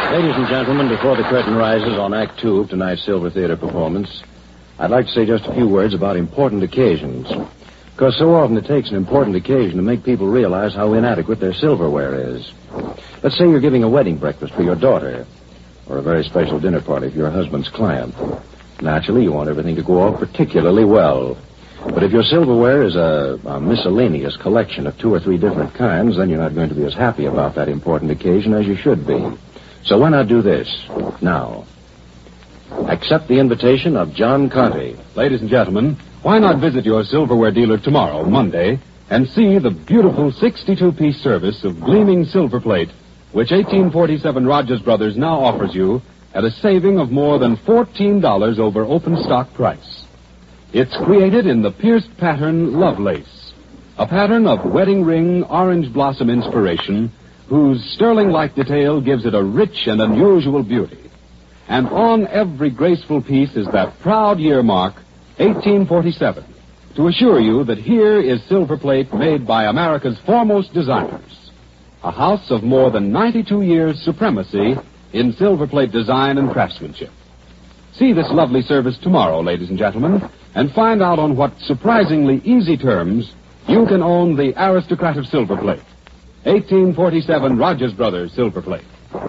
Ladies and gentlemen, before the curtain rises on Act Two of tonight's Silver Theater performance, I'd like to say just a few words about important occasions. Because so often it takes an important occasion to make people realize how inadequate their silverware is. Let's say you're giving a wedding breakfast for your daughter, or a very special dinner party for your husband's client. Naturally, you want everything to go off particularly well. But if your silverware is a miscellaneous collection of 2 or 3 different kinds, then you're not going to be as happy about that important occasion as you should be. So why not do this now? Accept the invitation of John Conte. Ladies and gentlemen, why not visit your silverware dealer tomorrow, Monday, and see the beautiful 62-piece service of gleaming silver plate, which 1847 Rogers Brothers now offers you at a saving of more than $14 over open stock price. It's created in the pierced pattern Lovelace, a pattern of wedding ring orange blossom inspiration whose sterling-like detail gives it a rich and unusual beauty. And on every graceful piece is that proud year mark, 1847, to assure you that here is silver plate made by America's foremost designers. A house of more than 92 years' supremacy in silver plate design and craftsmanship. See this lovely service tomorrow, ladies and gentlemen, and find out on what surprisingly easy terms you can own the aristocrat of silver plate. 1847 Rogers Brothers Silver Plate.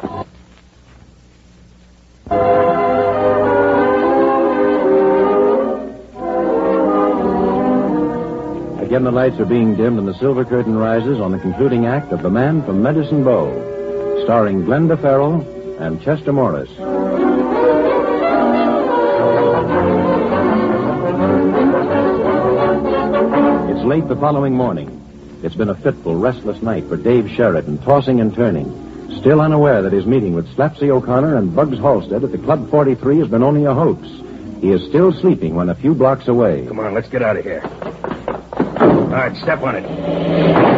Again, the lights are being dimmed and the silver curtain rises on the concluding act of The Man from Medicine Bow, starring Glenda Farrell and Chester Morris. It's late the following morning. It's been a fitful, restless night for Dave Sheridan, tossing and turning, still unaware that his meeting with Slapsy O'Connor and Bugs Halstead at the Club 43 has been only a hoax. He is still sleeping when a few blocks away. Come on, let's get out of here. All right, step on it.